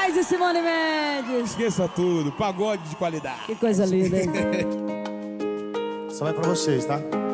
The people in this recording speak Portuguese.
Moraes e Simone Mendes. Esqueça tudo, pagode de qualidade. Que coisa linda, hein? Só vai pra vocês, tá?